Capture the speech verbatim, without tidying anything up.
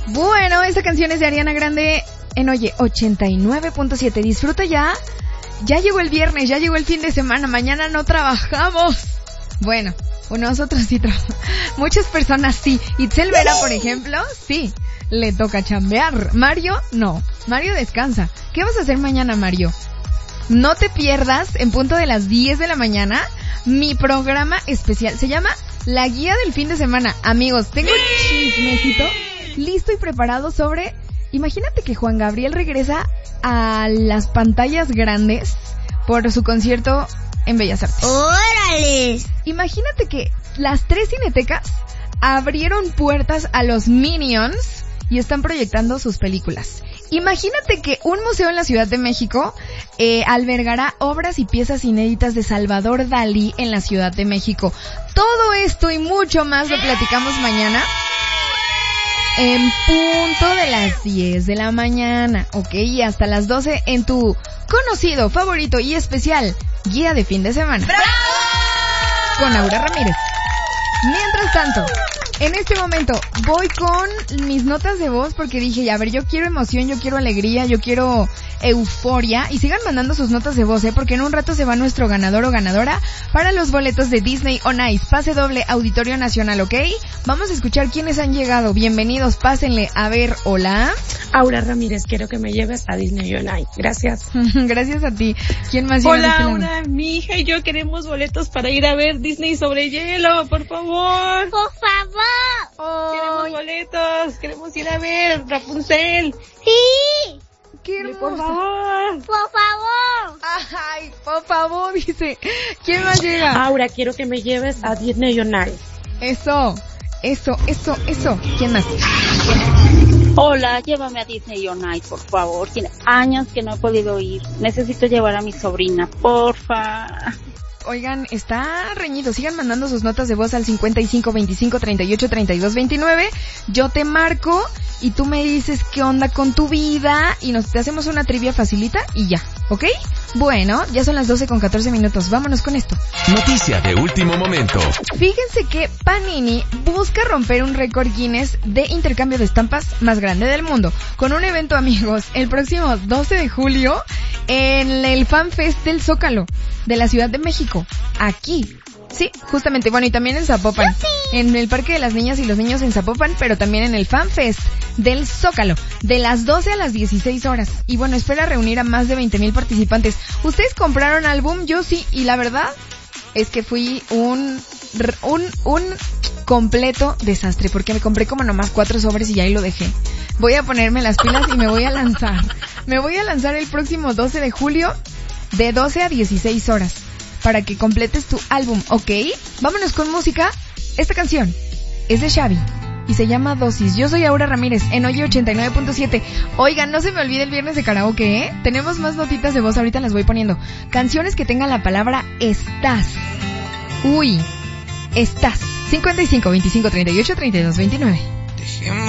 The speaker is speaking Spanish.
Bueno, esta canción es de Ariana Grande en Oye ochenta y nueve punto siete. Disfruta ya. Ya llegó el viernes, ya llegó el fin de semana. Mañana no trabajamos. Bueno, nosotros sí trabajamos. Muchas personas sí. Itzel Vera, por ejemplo, sí. Le toca chambear. Mario, no. Mario descansa. ¿Qué vas a hacer mañana, Mario? No te pierdas, en punto de las diez de la mañana, mi programa especial. Se llama La Guía del Fin de Semana. Amigos, tengo un chismecito listo y preparado sobre... Imagínate que Juan Gabriel regresa a las pantallas grandes por su concierto en Bellas Artes. ¡Órale! Imagínate que las tres cinetecas abrieron puertas a los Minions y están proyectando sus películas. Imagínate que un museo en la Ciudad de México eh, albergará obras y piezas inéditas de Salvador Dalí en la Ciudad de México. Todo esto y mucho más lo platicamos mañana en punto de las diez de la mañana, ¿ok? Y hasta las doce en tu conocido, favorito y especial Guía de Fin de Semana. ¡Bravo! Con Aura Ramírez. Mientras tanto, en este momento voy con mis notas de voz porque dije, a ver, yo quiero emoción, yo quiero alegría, yo quiero euforia. Y sigan mandando sus notas de voz, ¿eh? Porque en un rato se va nuestro ganador o ganadora para los boletos de Disney on Ice. Pase doble Auditorio Nacional, ¿ok? Vamos a escuchar quiénes han llegado. Bienvenidos, pásenle. A ver, hola. Aura Ramírez, quiero que me lleves a Disney on Ice. Gracias. Gracias a ti. ¿Quién más llega? Hola, Aura, mi hija y yo queremos boletos para ir a ver Disney sobre hielo, por favor. Por favor. Oh, queremos boletos, queremos ir a ver Rapunzel. Sí. ¡Qué hermoso! Por favor. Por favor. Ay, por favor, dice. ¿Quién más llega? Aura, quiero que me lleves a Disney on Ice. Eso, eso, eso, eso. ¿Quién más? Hola, llévame a Disney on Ice, por favor. Tiene años que no he podido ir. Necesito llevar a mi sobrina, porfa. Oigan, está reñido. Sigan mandando sus notas de voz al cincuenta y cinco veinticinco treinta y ocho treinta y dos veintinueve. Yo te marco y tú me dices qué onda con tu vida y nos te hacemos una trivia facilita y ya, ¿ok? Bueno, ya son las doce con catorce minutos. Vámonos con esto. Noticia de último momento. Fíjense que Panini busca romper un récord Guinness de intercambio de estampas más grande del mundo con un evento, amigos, el próximo doce de julio en el Fan Fest del Zócalo de la Ciudad de México. Aquí. Sí, justamente, bueno, y también en Zapopan, en el Parque de las Niñas y los Niños en Zapopan, pero también en el Fan Fest del Zócalo, de las doce a las dieciséis horas. Y bueno, espera reunir a más de veinte mil participantes. ¿Ustedes compraron álbum? Yo sí, y la verdad es que fui un, un, un completo desastre, porque me compré como nomás cuatro sobres y ahí lo dejé. Voy a ponerme las pilas y me voy a lanzar. Me voy a lanzar el próximo doce de julio, de doce a dieciséis horas. Para que completes tu álbum, ¿ok? Vámonos con música. Esta canción es de Xavi y se llama Dosis. Yo soy Aura Ramírez en Oye ochenta y nueve punto siete. Oigan, no se me olvide el viernes de karaoke, ¿eh? Tenemos más notitas de voz, ahorita las voy poniendo. Canciones que tengan la palabra estás. Uy, estás. cincuenta y cinco veinticinco treinta y ocho treinta y dos veintinueve.